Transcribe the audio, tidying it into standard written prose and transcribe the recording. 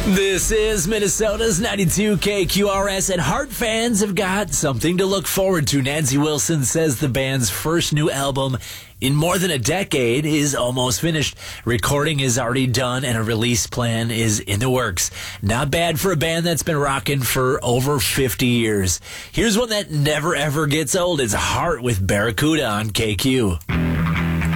This is Minnesota's 92 KQRS, and Heart fans have got something to look forward to. Nancy Wilson says the band's first new album in more than a decade is almost finished. Recording is already done, and a release plan is in the works. Not bad for a band that's been rocking for over 50 years. Here's one that never ever gets old. It's Heart with Barracuda on KQ.